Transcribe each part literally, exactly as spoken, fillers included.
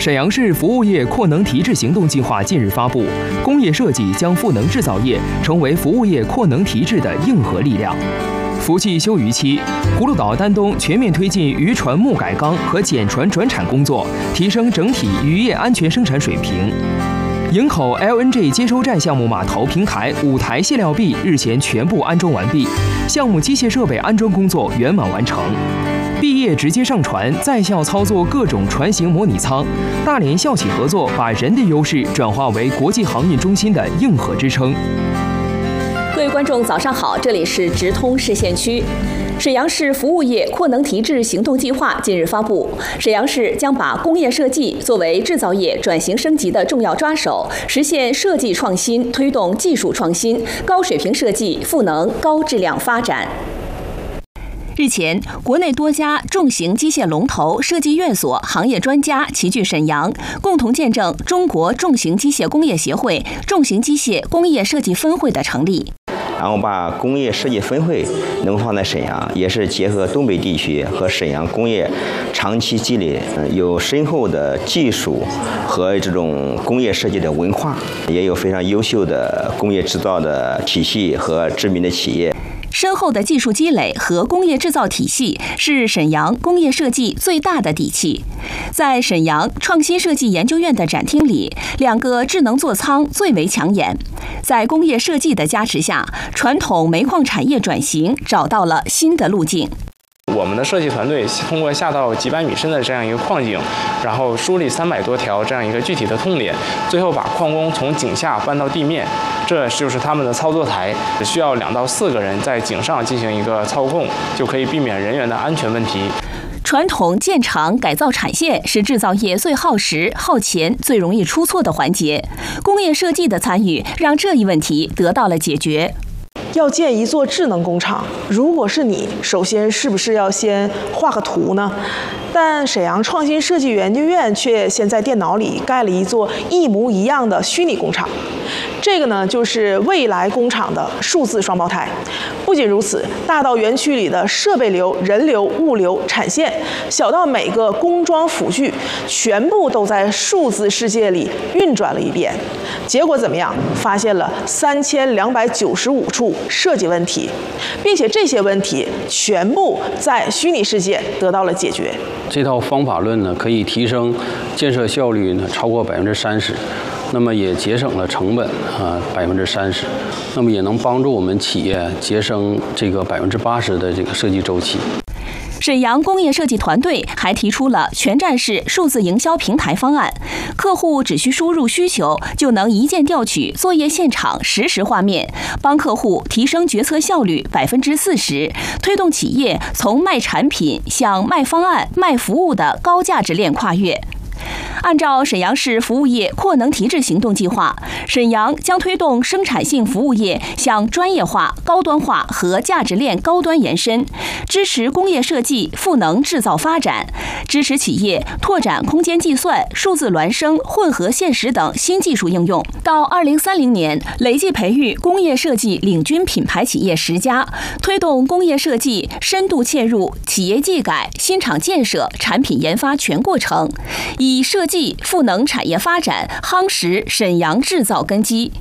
沈阳市服务业扩能提质行动计划近日发布，工业设计将赋能制造业成为服务业扩能提质的硬核力量。福气休渔期，葫芦岛丹东全面推进渔船木改缸和减船转产工作，提升整体渔业安全生产水平。营口 L N G 接收站项目码头平台五台卸料臂日前全部安装完毕，项目机械设备安装工作圆满完成。毕业直接上船，在校操作各种船型模拟舱。大连校企合作，把人的优势转化为国际航运中心的硬核支撑。 各位观众，早上好，这里是直通市县区。沈阳市服务业扩能提质行动计划近日发布，沈阳市将把工业设计作为制造业转型升级的重要抓手，实现设计创新，推动技术创新，高水平设计赋能高质量发展。日前，国内多家重型机械龙头、设计院所、行业专家齐聚沈阳，共同见证中国重型机械工业协会重型机械工业设计分会的成立。 然后把工业设计分会能放在沈阳，也是结合东北地区和沈阳工业长期积累，有深厚的技术和这种工业设计的文化，也有非常优秀的工业制造的体系和知名的企业。 深厚的技术积累和工业制造体系是沈阳工业设计最大的底气。在沈阳创新设计研究院的展厅里，两个智能座舱最为抢眼。在工业设计的加持下，传统煤矿产业转型找到了新的路径。 我们的设计团队通过下到几百米深的这样一个矿井，然后梳理三百多条这样一个具体的痛点，最后把矿工从井下搬到地面，这就是他们的操作台，只需要两到四个人在井上进行一个操控，就可以避免人员的安全问题。 传统建厂改造产线是制造业最耗时、耗钱、最容易出错的环节，工业设计的参与让这一问题得到了解决。 要建一座智能工厂，如果是你，首先是不是要先画个图呢？但沈阳创新设计研究院却先在电脑里盖了一座一模一样的虚拟工厂，这个呢就是未来工厂的数字双胞胎。不仅如此，大到园区里的设备流、人流、物流、产线，小到每个工装辅具，全部都在数字世界里运转了一遍。结果怎么样？发现了三千两百九十五处设计问题，并且这些问题全部在虚拟世界得到了解决。 这套方法论呢，可以提升建设效率呢超过百分之三十，那么也节省了成本啊百分之三十，那么也能帮助我们企业节省这个百分之八十的这个设计周期。 沈阳工业设计团队还提出了全站式数字营销平台方案，客户只需输入需求，就能一键调取作业现场实时画面，帮客户提升决策效率百分之四十，推动企业从卖产品向卖方案、卖服务的高价值链跨越。按照沈阳市服务业扩能提质行动计划，沈阳将推动生产性服务业向专业化、高端化和价值链高端延伸，支持工业设计赋能制造发展，支持企业拓展空间计算、数字孪生、混合现实等新技术应用。到二零三零年，累计培育工业设计领军品牌企业十家，推动工业设计深度切入企业技改、新厂建设、产品研发全过程，以设计赋能产业发展，夯实沈阳制造根基。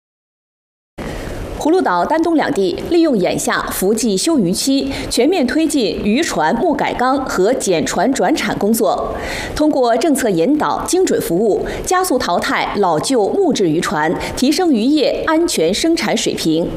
葫芦岛、丹东两地利用眼下伏季休渔期，全面推进渔船木改缸和减船转产工作，通过政策引导、精准服务，加速淘汰老旧木质渔船，提升渔业安全生产水平。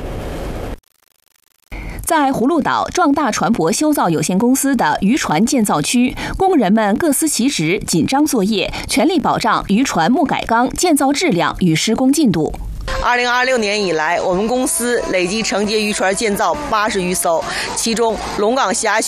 在葫芦岛壮大船舶修造有限公司的渔船建造区，工人们各司其职，紧张作业，全力保障渔船木改缸建造质量与施工进度。 二零二六年以来，我们公司累计承接渔船建造八十余艘，其中龙岗辖区